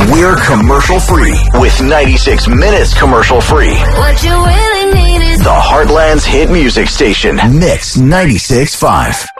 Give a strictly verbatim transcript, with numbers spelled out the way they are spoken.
We're commercial free with ninety-six minutes commercial free. What you really need is the Heartland's hit music station. Mix ninety-six point five.